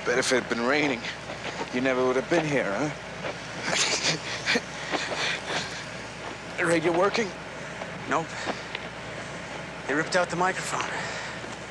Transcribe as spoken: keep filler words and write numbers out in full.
Bet if it had been raining, you never would have been here, huh? Radio working? Nope. They ripped out the microphone.